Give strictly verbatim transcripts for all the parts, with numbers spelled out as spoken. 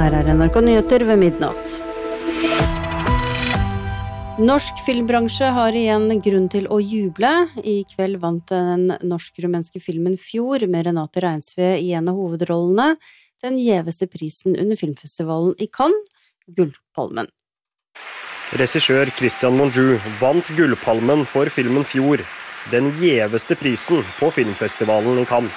Her er N R K Nyheter ved midnatt. Norsk filmbransje har igjen grunn til å juble. I kveld vant den norsk-rumenske filmen Fjord med Renate Reinsve i en av hovedrollene den gjeveste prisen under filmfestivalen i Cannes, Gullpalmen. Regissør Christian Monjou vant Gullpalmen for filmen Fjord, den gjeveste prisen på filmfestivalen i Cannes.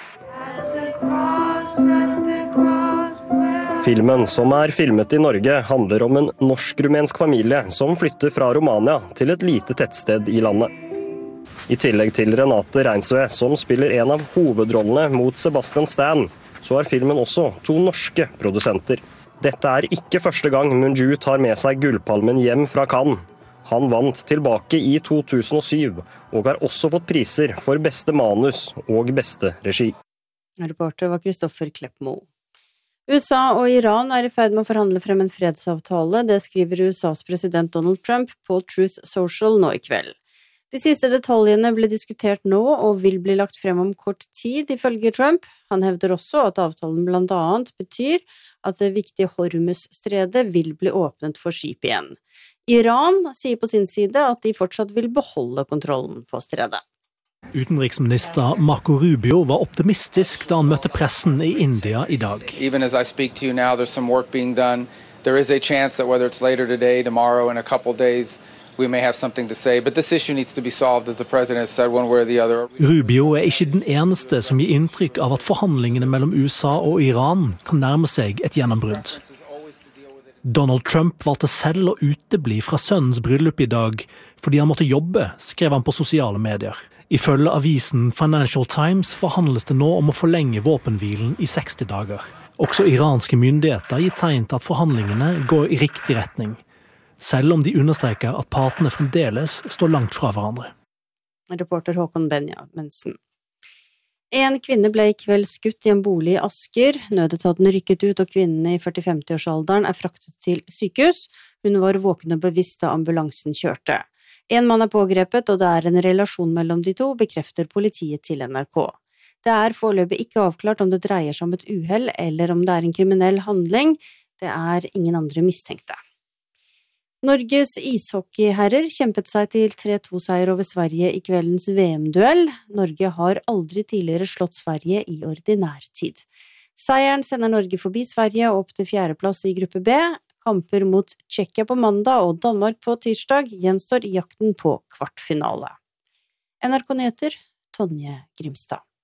Filmen, som er filmet i Norge, handler om en norsk-rumensk familie som flytter fra Romania til et lite tettsted i landet. I tillegg til Renate Reinsve, som spiller en av hovedrollene mot Sebastian Stan, så er filmen også to norske produsenter. Dette er ikke første gang Monjou tar med seg Gullpalmen hjem fra Cannes. Han vant tilbake i to tusen og syv, og har også fått priser for beste manus og beste regi. Reporter var Kristoffer Kleppmo. U S A og Iran er i ferd med å forhandle frem en fredsavtale, det skriver U S A's president Donald Trump på Truth Social nå i kveld. De siste detaljene ble diskutert nå og vil bli lagt frem om kort tid, ifølge Trump. Han hevder også at avtalen blant annet betyr at det viktige Hormuz-stredet vil bli åpnet for skip igjen. Iran sier på sin side at de fortsatt vil beholde kontrollen på stredet. Utenriksminister Marco Rubio var optimistisk da han møtte pressen i India i dag. Even as I speak to you now, there's some work being done. There is a chance that whether it's later today, tomorrow, in a couple days, we may have something to say. But this issue needs to be solved, as the president has said, one way or the other. Rubio er ikke den eneste som gir inntrykk av at forhandlingene mellom U S A og Iran kan nærme seg et gjennombrudd. Donald Trump valgte selv å utebli fra sønnens bryllup i dag fordi han måtte jobbe, skrev han på sosiale medier. Ifølge avisen Financial Times forhandles det nå om å forlenge våpenhvilen i seksti dager. Også iranske myndigheter gir tegn til at forhandlingene går i riktig retning, selv om de understreker at partene fremdeles står langt fra hverandre. Reporter Håkon Benjaminsen. En kvinne ble i kveld skutt i en bolig i Asker. Nødetaten rykket ut, og kvinnen i førti-femti-årsalderen er fraktet til sykehus. Hun var våken og bevisst da ambulansen kjørte. En mann er pågrepet, og det er en relasjon mellom de to, bekrefter politiet til N R K. Det er foreløpig ikke avklart om det dreier seg om et uhell, eller om det er en kriminell handling. Det er ingen andre mistenkte. Norges ishockeyherrer kjempet seg til tre to seier over Sverige i kveldens V M-duell. Norge har aldri tidligere slått Sverige i ordinær tid. Seieren sender Norge forbi Sverige og opp til fjerdeplass i gruppe B. Kamper mot Tsjekkia på mandag og Danmark på tirsdag gjenstår jakten på kvartfinale. N R K Nyheter, Tonje Grimstad.